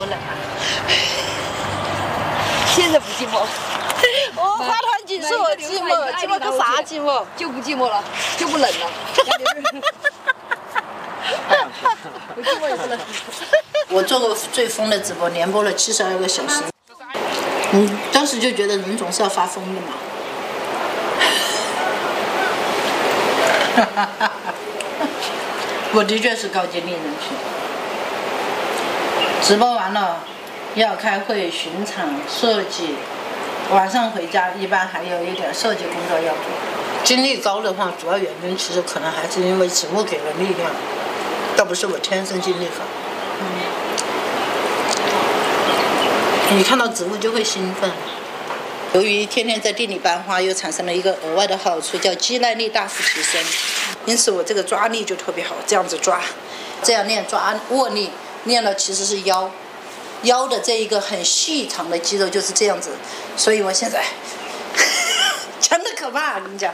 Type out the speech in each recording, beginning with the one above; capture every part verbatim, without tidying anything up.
不冷啊，现在不寂寞。我花团锦说我寂寞，寂寞个啥寂寞？就不寂寞了，就不冷了。不寂寞也不冷。 我做过最疯的直播，连播了七十二个小时。嗯，当时就觉得人总是要发疯的嘛。我的确是高精力人群。直播完了，要开会、巡场、设计，晚上回家一般还有一点设计工作要做。精力高的话，主要原因其实可能还是因为植物给了力量，倒不是我天生精力好。嗯，你看到植物就会兴奋。由于天天在地里搬花，又产生了一个额外的好处，叫肌耐力大幅提升，因此我这个抓力就特别好，这样子抓，这样练抓握力。练的其实是腰，腰的这一个很细长的肌肉就是这样子，所以我现在强的可怕，我跟你讲。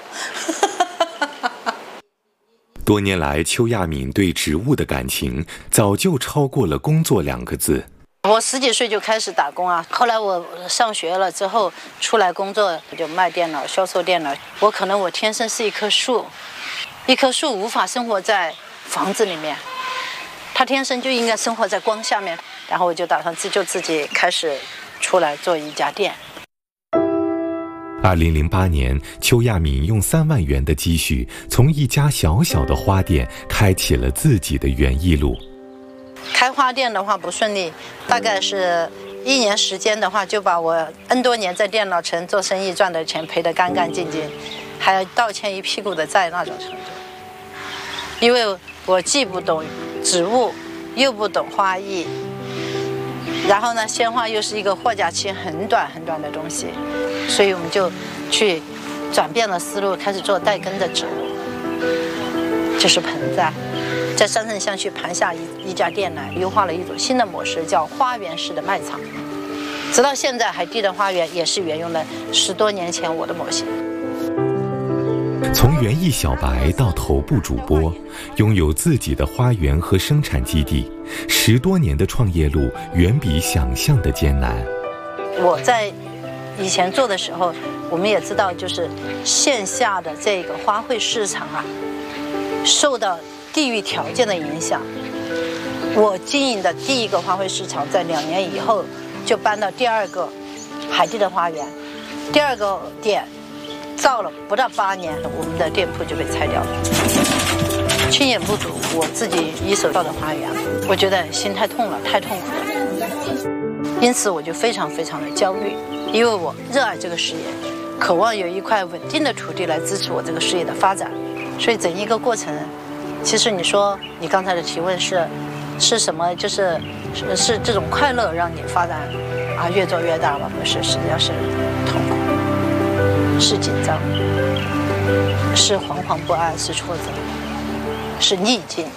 多年来，邱亚敏对植物的感情早就超过了工作两个字。 我十几岁就开始打工啊，后来我上学了之后出来工作，就卖电脑、销售电脑。我可能我天生是一棵树，一棵树无法生活在房子里面。他天生就应该生活在光下面，然后我就打算自就自己开始出来做一家店。 二零零八年，邱亚敏用三万元的积蓄，从一家小小的花店开启了自己的园艺路。 开花店的话不顺利，大概是一年时间的话，就把我 N 多年在电脑城做生意赚的钱赔得干干净净，还要倒欠一屁股的债那种程度。因为我既不懂植物，又不懂花艺，然后呢，鲜花又是一个货架期很短很短的东西，所以我们就去转变了思路，开始做带根的植物，就是盆栽。在山城巷区盘下一一家店来，优化了一种新的模式，叫花园式的卖场。直到现在，海地的花园也是沿用了十多年前我的模型。 从园艺小白到头部主播，拥有自己的花园和生产基地，十多年的创业路远比想象的艰难。 我在以前做的时候，我们也知道，就是线下的这个花卉市场啊，受到地域条件的影响。我经营的第一个花卉市场，在两年以后就搬到第二个海地的花园，第二个店。造了不到八年，我们的店铺就被拆掉了。亲眼目睹我自己一手造的花园，我觉得心太痛了，太痛苦了。因此我就非常非常的焦虑，因为我热爱这个事业，渴望有一块稳定的土地来支持我这个事业的发展。所以整一个过程，其实你说你刚才的提问是是什么？就是是是这种快乐让你发展啊越做越大吗？不是，实际上是痛苦。是紧张，是惶惶不安，是挫折，是逆境。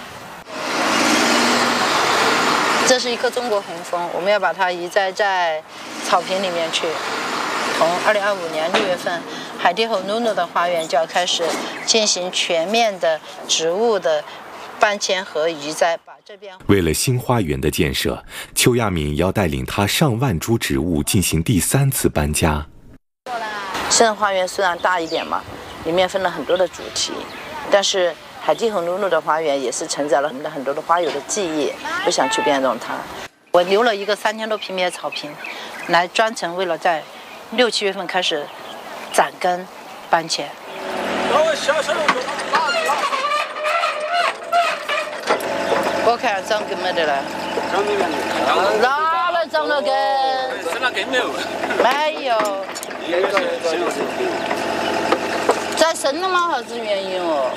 这是一棵中国红枫，我们要把它移栽在草坪里面去。从二零二五年六月份，海地和努努的花园就要开始进行全面的植物的搬迁和移栽。把这边为了新花园的建设，邱亚敏要带领他上万株植物进行第三次搬家。 生人花园虽然大一点嘛，里面分了很多的主题，但是海地和努努的花园也是承载了我们的很多的花友的记忆，不想去变动它。我留了一个三千多平米的草坪，来专程为了在六七月份开始展根搬迁。我看长根没得了，哪了长了根？ 生了根没有？ 没有。再生了吗？还是原因哦？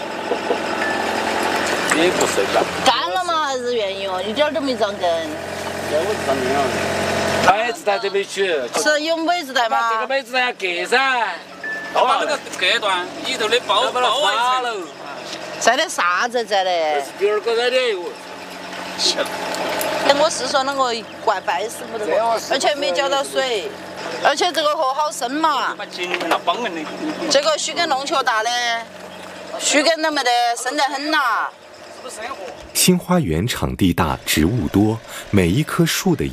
也不生了。 干了吗？还是原因哦？一点都没长根。 这我知道没有。梅子带这边去。 是有梅子带吗？ 这个梅子带要割噻。我把那个割断，里头的包包完了。 摘的啥子摘的？ 是第二个摘的。 哎，我是说那个怪白死不得个，而且没浇到水。而且这个河好深嘛，这个须根弄球大的，须根都没得，深得很呐。 新花园场地大，植物多，每一棵树的